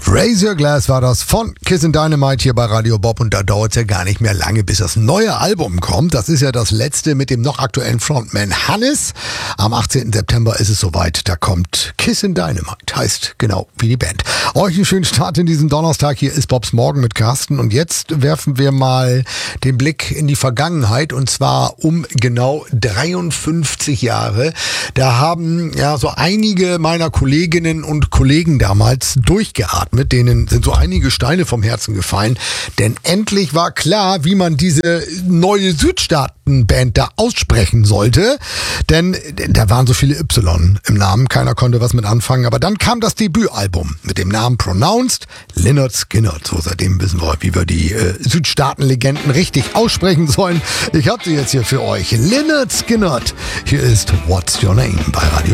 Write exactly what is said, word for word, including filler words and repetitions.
Raise Your Glass war das von Kissin' Dynamite hier bei Radio Bob und da dauert es ja gar nicht mehr lange, bis das neue Album kommt. Das ist ja das letzte mit dem noch aktuellen Frontman Hannes. Am achtzehnten September ist es soweit, da kommt Kissin' Dynamite, heißt genau wie die Band. Euch einen schönen Start in diesen Donnerstag, hier ist Bobs Morgen mit Carsten und jetzt werfen wir mal den Blick in die Vergangenheit und zwar um genau dreiundfünfzig Jahre. Da haben ja so einige meiner Kolleginnen und Kollegen damals durchgeatmet, denen sind so einige Steine vom Herzen gefallen, denn endlich war klar, wie man diese neue Südstaaten-Band da aussprechen sollte, denn da waren so viele Y im Namen, keiner konnte was mit anfangen, aber dann kam das Debütalbum mit dem Namen Pronounced Lynyrd Skynyrd, so seitdem wissen wir, wie wir die äh, Südstaaten-Legenden richtig aussprechen sollen. Ich habe sie jetzt hier für euch, Lynyrd Skynyrd, hier ist What's Your Name bei Radio